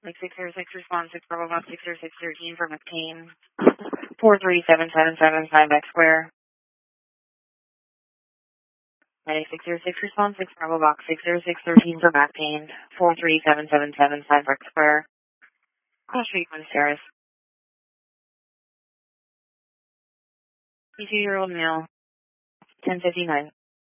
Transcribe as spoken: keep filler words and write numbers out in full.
Like six zero six response six Bravo Box six zero six thirteen for McCain. four three seven seven seven five X square. Medic six zero six response six Bravo Box six zero six thirteen for back pain. four three seven seven seven five X square. Cross Street, Buenos Aires. fifty-two-year-old male. ten fifty-nine.